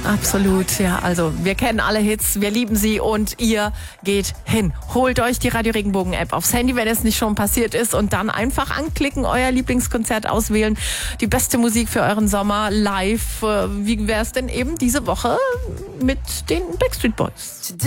Absolut, ja. Also wir kennen alle Hits, wir lieben sie und ihr geht hin. Holt euch die Radio Regenbogen App aufs Handy, wenn es nicht schon passiert ist, und dann einfach anklicken, euer Lieblingskonzert auswählen, die beste Musik für euren Sommer live. Wie wäre es denn eben diese Woche mit den Backstreet Boys?